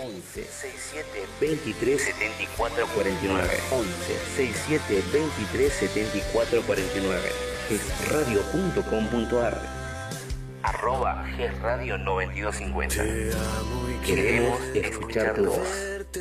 11 67 23 74 49. 11 67 23 74 49. gesradio.com.ar @gesradio 9250. Queremos escuchar tu voz.